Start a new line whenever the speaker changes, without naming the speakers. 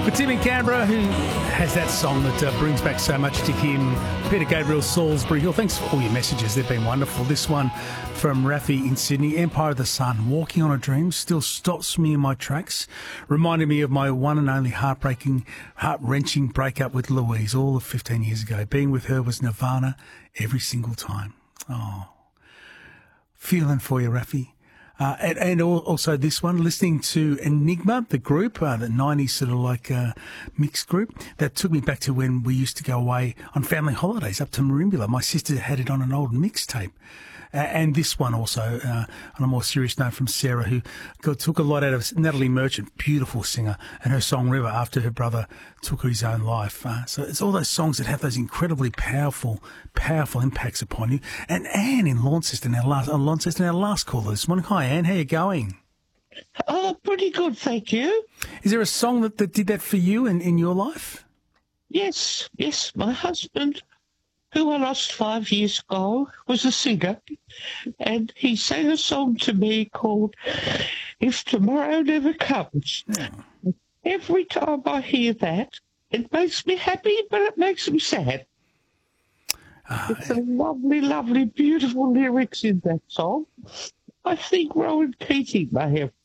For Tim in Canberra, who has that song that brings back so much to him, Peter Gabriel, Salisbury Hill, thanks for all your messages. They've been wonderful. This one from Rafi in Sydney, Empire of the Sun, Walking on a Dream, still stops me in my tracks, reminded me of my one and only heart-wrenching breakup with Louise all of 15 years ago. Being with her was nirvana every single time. Oh, feeling for you, Rafi. And also this one, listening to Enigma, the group, the 90s sort of like mixed group, that took me back to when we used to go away on family holidays up to Merimbula. My sister had it on an old mixtape. And this one also, on a more serious note, from Sarah, who took a lot out of Natalie Merchant, beautiful singer, and her song River after her brother took his own life. So it's all those songs that have those incredibly powerful impacts upon you. And Anne in Launceston, our last caller this morning. Hi, Anne, how you going?
Oh, pretty good, thank you.
Is there a song that did that for you in your life?
Yes, my husband, who I lost 5 years ago, was a singer, and he sang a song to me called If Tomorrow Never Comes.
Yeah.
Every time I hear that, it makes me happy, but it makes me sad. It's a lovely, lovely, beautiful lyrics in that song. I think Rowan Keating may have